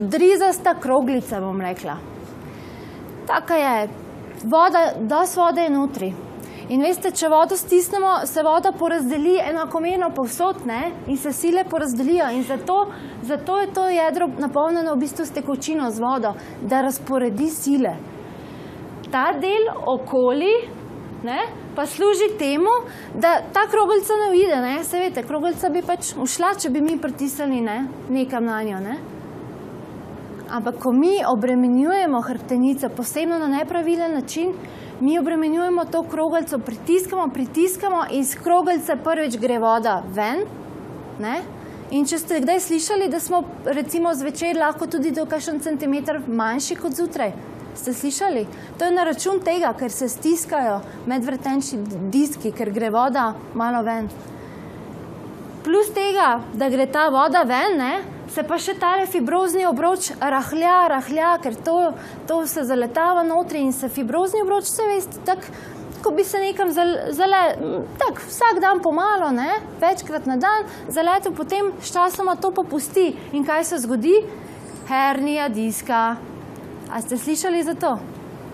drizasta kroglica, bom rekla. Taka je, dosti vode je notri. In veste, če vodo stisnemo, se voda porazdeli enakomerno povsod, ne? In se sile porazdelijo. In zato je to jedro napolnjeno v bistvu s tekočino, z vodo, da razporedi sile. Ta del okoli, ne, pa služi temu, da ta kroglica ne uide, ne? Se veste, kroglica bi pač ušla, če bi mi pritisnili, ne, nekam na njo, ne? Ampak ko mi obremenjujemo hrbtenico, posebno na nepravilen način, mi obremenjujemo to kroglico, pritiskamo in z kroglice prvič gre voda ven, ne? In če ste kdaj slišali, da smo recimo zvečer lahko tudi do kakšen centimeter manjši kot zjutraj, ste slišali? To je na račun tega, ker se stiskajo medvretenčni diski, ker gre voda malo ven. Plus tega, da gre ta voda ven, ne, se pa še tale fibrozni obroč rahlja, ker to se zaletava notri in se fibrozni obroč, se veste, tako, ko bi se nekam tak, vsak dan pomalo, ne, večkrat na dan, zaletel, potem sčasoma to popusti. In kaj se zgodi? Hernija diska. A ste slišali za to?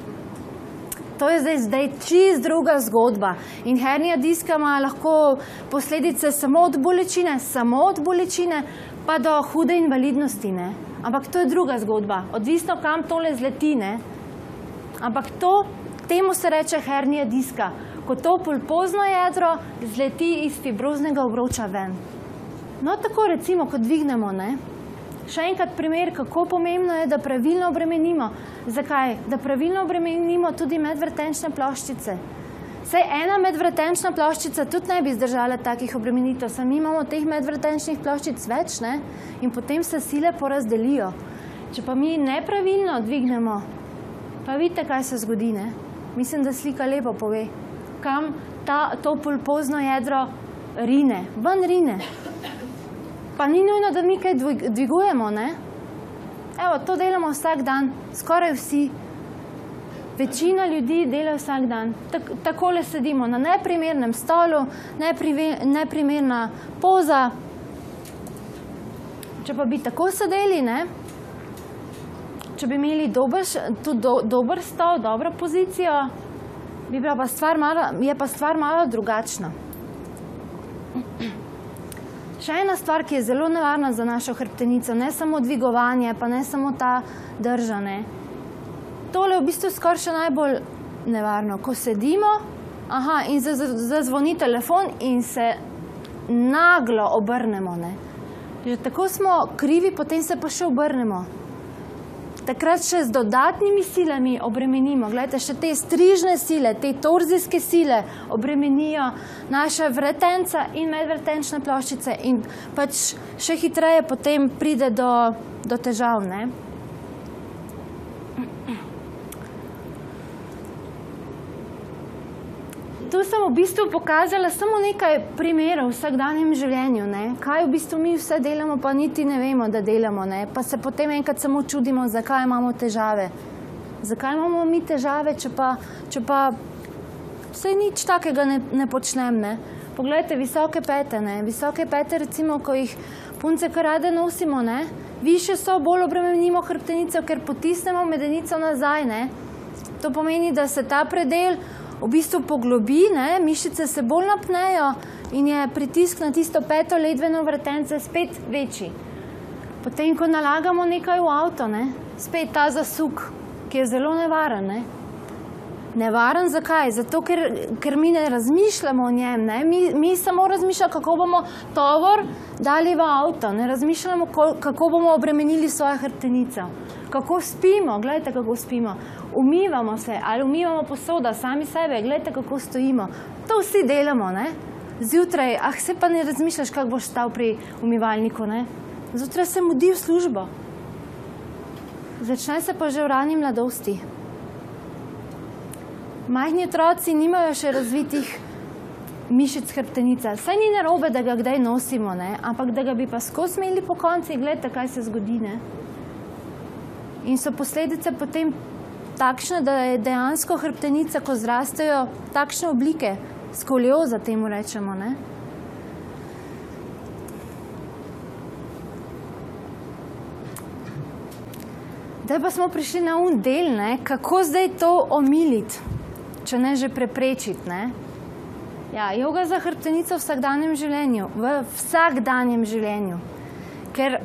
To je zdaj čist druga zgodba. In hernija diska ima lahko posledice samo od bolečine, pa do hude invalidnosti, ne. Ampak to je druga zgodba. Odvisno, kam tole zleti, ne. Ampak temu se reče hernija diska, ko to pulpozno jedro zleti iz fibroznega obroča ven. No, tako recimo, ko dvignemo, ne. Še enkrat primer, kako pomembno je, da pravilno obremenimo. Zakaj? Da pravilno obremenimo tudi medvretenčne ploščice. Saj ena medvretenčna ploščica tudi ne bi zdržala takih obremenitev, saj mi imamo teh medvretenčnih ploščic več, ne? In potem se sile porazdelijo. Če pa mi nepravilno dvignemo, pa vidite, kaj se zgodi, ne? Mislim, da slika lepo pove, kam to pulpozno jedro rine, ven rine. Pa ni nujno, da mi kaj dvigujemo, ne? Evo, to delamo vsak dan, skoraj vsi. Večina ljudi dela vsak dan. Takole sedimo na neprimernem stolu, neprimerna poza. Če pa bi tako sedeli, ne? Če bi imeli dober stol, dobro pozicijo, je pa stvar malo drugačna. Še ena stvar, ki je zelo nevarna za našo hrbtenico, ne samo dvigovanje, pa ne samo ta drža, ne. Tole je v bistvu skoraj še najbolj nevarno. Ko sedimo, in zazvoni telefon in se naglo obrnemo, ne. Že tako smo krivi, potem se pa še obrnemo. Takrat še z dodatnimi silami obremenimo. Glejte, še te strižne sile, te torzijske sile obremenijo naša vretenca in medvretenčne ploščice in pač še hitreje potem pride do težav, ne. Tu sem v bistvu pokazala samo nekaj primerov v vsakdanjem življenju, ne. Kaj v bistvu mi vse delamo, pa niti ne vemo, da delamo, ne. Pa se potem enkrat samo čudimo, zakaj imamo težave. Zakaj imamo mi težave, če pa saj nič takega ne počnem, ne. Poglejte, visoke pete, ne. Visoke pete, recimo, ko jih punce kar rade nosimo, ne. Višje so, bolj obremenimo hrbtenico, ker potisnemo medenico nazaj, ne. To pomeni, da se ta predel v bistvu poglobi, ne, mišice se bolj napnejo in je pritisk na tisto peto ledveno vretence spet večji. Potem, ko nalagamo nekaj v avto, ne, spet ta zasuk, ki je zelo nevaren, ne. Nevaren zakaj? Zato, ker mi ne razmišljamo o njem, ne. Mi samo razmišljamo, kako bomo tovor dali v avto, ne razmišljamo, kako bomo obremenili svojo hrbtenico. Kako spimo, gledajte, kako spimo. Umivamo se ali umivamo posoda, sami sebe, gledajte, kako stojimo. To vsi delamo, ne. Zjutraj, se pa ne razmišljaš, kako boš stal pri umivalniku, ne. Zjutraj se mudi v službo. Začne se pa že v rani mladosti. Majhni otroci nimajo še razvitih mišic hrbtenice. Saj ni narobe, da ga kdaj nosimo, ne, ampak da ga bi pa skozi imeli po konci, gledajte, kaj se zgodi, ne. In so posledice potem takšne, da je dejansko hrbtenica, ko zrastejo takšne oblike, skolioza temu rečemo, ne. Zdaj pa smo prišli na del, ne, kako zdaj to omiliti, če ne že preprečiti, ne. Ja, joga za hrbtenico v vsakdanjem življenju, ker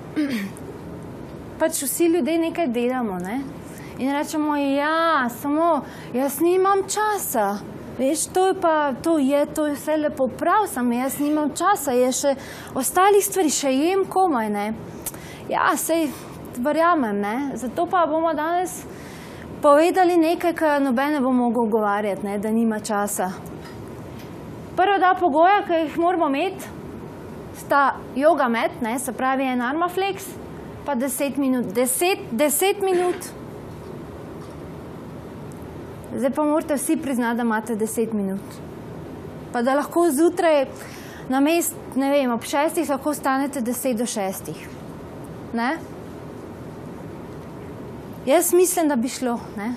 pač vsi ljudje nekaj delamo, ne, in rečemo, ja, samo jaz nimam časa, veš, to je vse lepo prav, samo jaz nimam časa, je še ostalih stvari, še jem komaj, ne. Ja, sej verjamem, ne, zato pa bomo danes povedali nekaj, kar noben ne bo mogel govarjati, ne, da nima časa. Prva dva pogoja, ki jih moramo imeti, sta yoga mat, ne, se pravi en Armaflex, pa 10 minut. 10 minut. Zdaj pa morate vsi priznati, da imate 10 minut. Pa da lahko zjutraj namest, ne vem, ob 6 lahko stanete 10 do 6. Ne? Jaz mislim, da bi šlo, ne?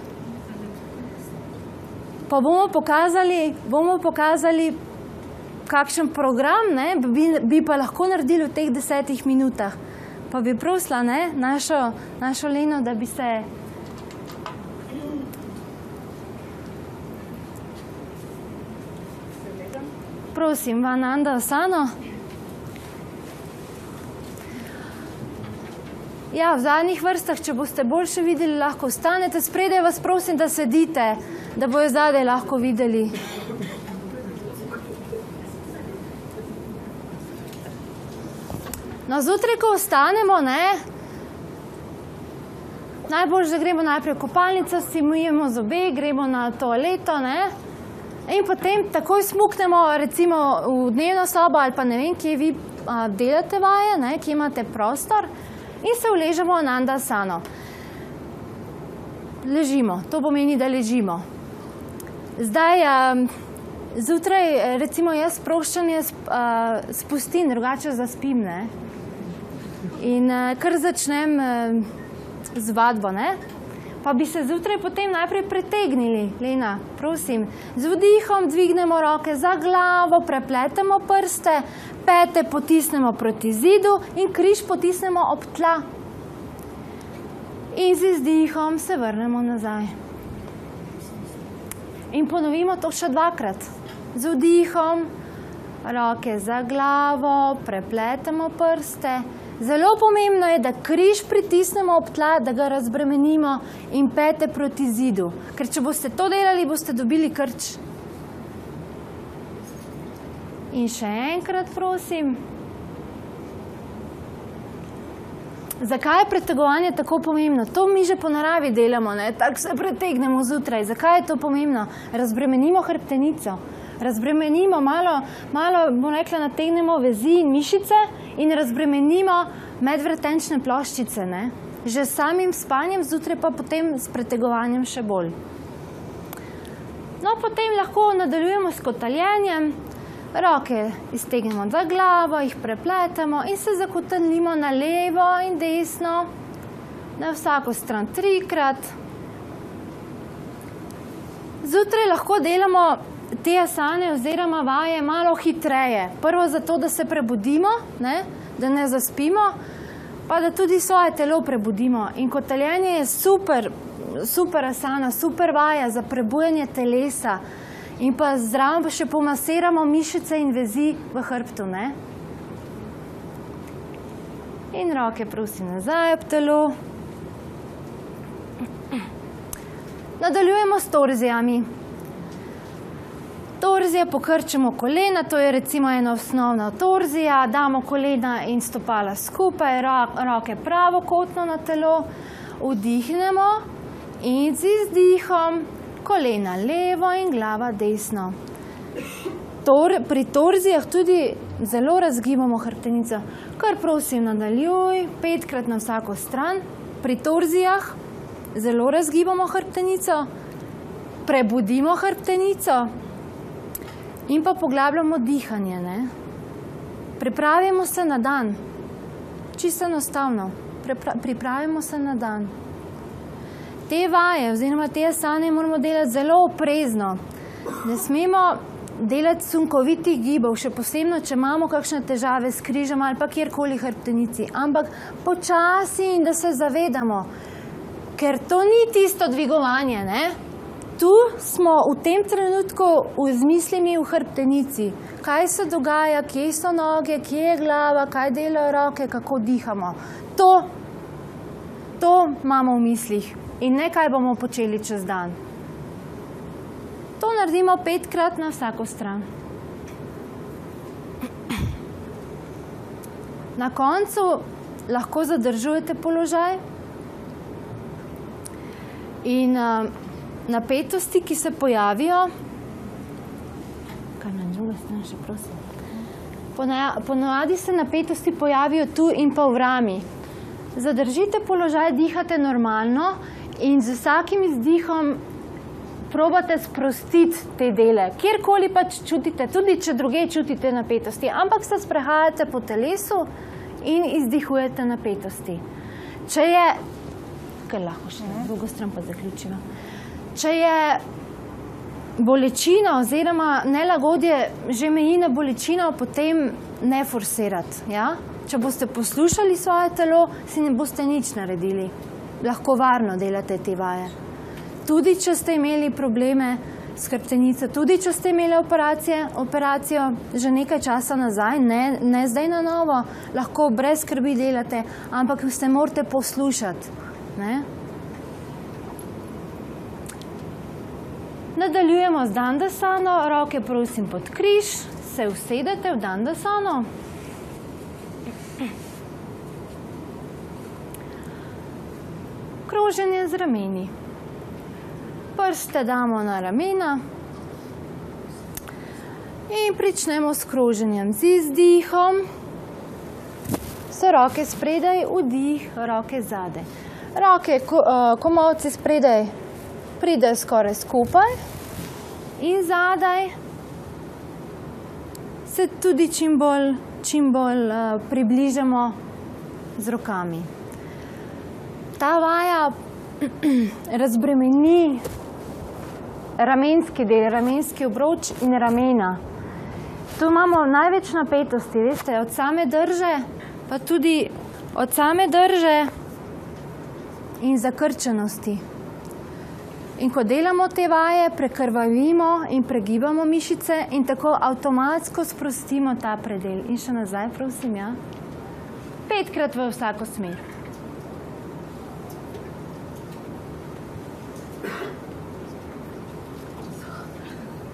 Pa bomo pokazali kakšen program, ne, bi pa lahko naredili v teh 10 minutah. Pa bi prosila, ne, našo Leno, da bi se... Prosim, Vananda Asano. Ja, v zadnjih vrstah, če boste boljše videli, lahko ostanete. Spredaj vas prosim, da sedite, da bojo zadaj lahko videli. No, zjutraj, ko ostanemo, ne, najbolj, da gremo najprej v kopalnico, si myjemo zobe, gremo na toaleto, ne, in potem takoj smuknemo, recimo, v dnevno sobo ali pa ne vem, kje vi delate vaje, ne, kje imate prostor in se uležemo v Ananda Asano. Ležimo, to pomeni, da ležimo. Zdaj, zjutraj, recimo, jaz sproščanje spustim, drugače zaspim, ne. In kar začnem z vadbo, ne? Pa bi se zjutraj potem najprej pretegnili, Lena, prosim. Z vdihom dvignemo roke za glavo, prepletemo prste, pete potisnemo proti zidu in križ potisnemo ob tla. In z izdihom se vrnemo nazaj. In ponovimo to še dvakrat. Z vdihom, roke za glavo, prepletemo prste. Zelo pomembno je, da križ pritisnemo ob tla, da ga razbremenimo in pete proti zidu. Ker če boste to delali, boste dobili krč. In še enkrat, prosim. Zakaj je pretegovanje tako pomembno? To mi že po naravi delamo, ne? Tako se pretegnemo zjutraj. Zakaj je to pomembno? Razbremenimo hrbtenico. Razbremenimo, malo, bom rekla, nategnemo vezi in mišice in razbremenimo medvretenčne ploščice, ne? Že s samim spanjem, zjutraj pa potem s pretegovanjem še bolj. No, potem lahko nadaljujemo s kotaljenjem. Roke iztegnemo za glavo, jih prepletemo in se zakotalimo na levo in desno, na vsako stran 3-krat. Zjutraj lahko delamo te asane oziroma vaje malo hitreje. Prvo zato, da se prebudimo, ne? Da ne zaspimo, pa da tudi svoje telo prebudimo. In kotaljenje je super asana, super vaja za prebujanje telesa. In pa zraven še pomasiramo mišice in vezi v hrbtu, ne? In roke prosim nazaj ob telo. Nadaljujemo s torzijami. Torzije pokrčimo kolena, to je recimo ena osnovna torzija, damo kolena in stopala skupaj, roke pravokotno na telo, vdihnemo in z izdihom kolena levo in glava desno. Pri torzijah tudi zelo razgibamo hrbtenico. Kar prosim nadaljuj, 5-krat na vsako stran. Pri torzijah zelo razgibamo hrbtenico, prebudimo hrbtenico. In pa poglabljamo dihanje, ne. Pripravimo se na dan. Čisto enostavno. Pripravimo se na dan. Te vaje oziroma te asane moramo delati zelo oprezno. Ne smemo delati sunkovitih gibov, še posebno, če imamo kakšne težave s križem ali pa kjerkoli hrbtenici. Ampak počasi in da se zavedamo. ker to ni tisto dvigovanje, ne? Tu smo v tem trenutku z mislimi v hrbtenici. Kaj se dogaja, kje so noge, kje je glava, kaj delajo roke, kako dihamo. To imamo v mislih in ne kaj bomo počeli čez dan. To naredimo 5-krat na vsako stran. Na koncu lahko zadržujete položaj in napetosti, ki se pojavijo, kaj na druga stran še prosim, ponavadi se napetosti pojavijo tu in pa v rami. Zadržite položaj, dihate normalno in z vsakim izdihom probate sprostiti te dele, kjerkoli pač čutite, tudi če druge čutite napetosti, ampak se sprehajate po telesu in izdihujete napetosti. Če je, kaj lahko še na drugo stran pa zaključimo, če je bolečina oziroma nelagodje že meji na bolečino, potem ne forsirati. Ja? Če boste poslušali svoje telo, si ne boste nič naredili. Lahko varno delate te vaje. Tudi, če ste imeli probleme s hrbtenico, tudi, če ste imeli operacijo že nekaj časa nazaj, ne zdaj na novo, lahko brez skrbi delate, ampak se morate poslušati. Ne? Nadaljujemo z Dandasano, roke prosim pod križ, se usedete v Dandasano. Kroženje z rameni. Prste damo na ramena in pričnemo s kroženjem z izdihom. So roke spredaj, vdih, roke zadaj. Roke, komolci spredaj pridejo skoraj skupaj in zadaj se tudi čim bolj približamo z rokami. Ta vaja razbremeni ramenski del, ramenski obroč in ramena. Tu imamo največ napetosti, veste, od same drže, pa tudi od same drže in zakrčenosti. In ko delamo te vaje, prekrvavimo in pregibamo mišice in tako avtomatsko sprostimo ta predel. In še nazaj, prosim, ja. 5-krat v vsako smer.